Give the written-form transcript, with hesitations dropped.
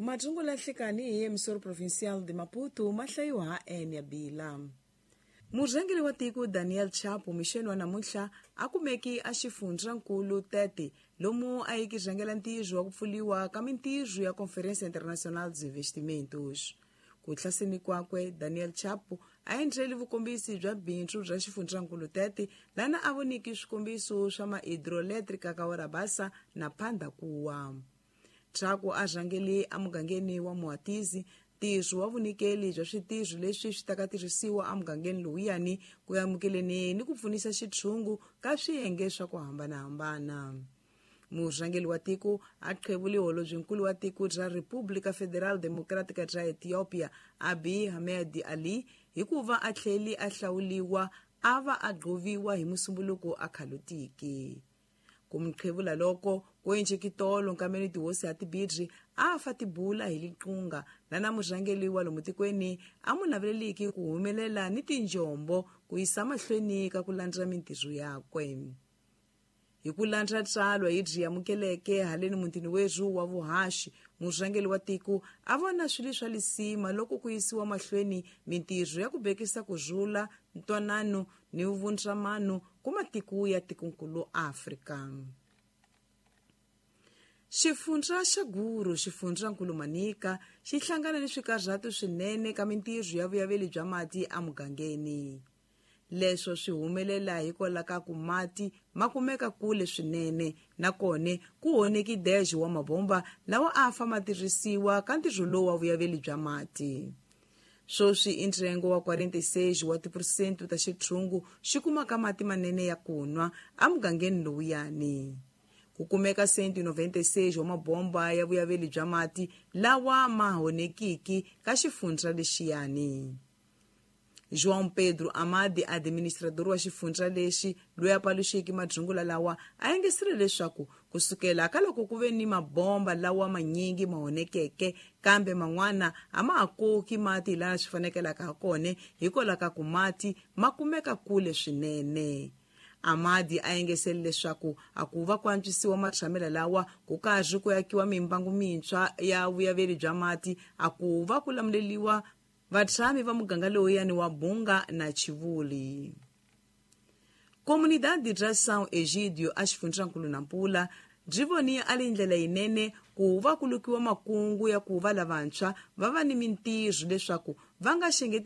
Matungu lahlekani hi emisoro provincial de Maputo mahlayiwa ha ene bila. Murhangeri wa tiko Daniel Chapo mixeni wa namuntlha a kumeki a xifundzankulu Tete lomu a yiki rhangela ntirho wa ku pfuliwa ka mintirho ya Conferência Internacional dos Investimentos. Ku hlaseni kwakwe Daniel Chapo a endleli vukombisi bya bindzu bya xifundzankulu Tete lana a voniki swikombiso swa mahidroelétrica ka Warabasa na Phanda Kuwa. Chapo a rhangele a mugangeni wa Muhatizi tirho wa vunikeli bya switirho leswi swi ta ka tirhisiwa a mugangeni lowuyani ku amukeleni ni ku pfunisa xitshungu ka swiyenge swa ku hambanahambana. Murhangeli wa tiko a qhevule holobyinkulu wa tiko bya República Federal Democrática bya Ethiopia Abiy Ahmed Ali hikuva a tlheli a hlawuliwa a va a gqoviwa hi musumbuluko a khalotiki. Ku mqhevula loko ku endle kitolo nkameni tihosi ha tibidri a fa tibula hi liqunga lana murhangeli wa lomu tikweni a mu naveleliki ku humelela ni tinjombo ku yisa mahlweni ka ku landza mintirho yakwe. Hi ku landza tsalwa hi dri amukeleke haleni mutini weru wa vuhaxi murhangeli wa tiko a vona swilo swa lisima loko ku yisiwa mahlweni mintirho ya ku bekisa kurhula ntwanano ni vundzamano ku matiko ya tikonkulu Afrika. Xifundza xa Guru xifundzankulu Manika xi hlangana ni swikarhato swinene ka mintirho ya vuyaveli bya mati a mugangeni. Leswo swi humelela hikola ka ku mati ma kumeka kule swinene nakone ku honeki deji wa mabomba lawa a fa ma tirhisiwa ka ntirho lowu wa vuyaveli bya mati. Swoswi i ntsengo wa 46 wa tiphesente ta xitshungu xi kumaka mati manene ya kunwa a mugangeni lowuyani. Ku kumeka senti 96 wa mabomba ya vuyaveli bya mati lawa ma honekiki ka xifundza lexiyani. João Pedro Amadi, administrador wa xifundza lexi loyi a paluxiki madzungula lawa a yengesile leswaku kusukela ka loko ku ve ni mabomba lawa manyingi ma honekeke kambe man'wana a ma ha koki mati hi lana swi fanekelaka ha kone hikola ka ku mati ma kumeka kule swinene. Amadi a yengesele leswaku a ku va ku antswisiwa matshamelo lawa ku karhi ku yakiwa mimbangu mintshwa ya vuyaveli bya mati a ku va ku lamuleliwa vatshami va muganga lowuyani wa Bunga na Chivuli. Comunidade bya São Egídio a xifundzankulu Nampula byi voni a li ndlela yinene ku va ku lukiwa makungu ya ku va lavantshwa va va ni mintirho leswaku va nga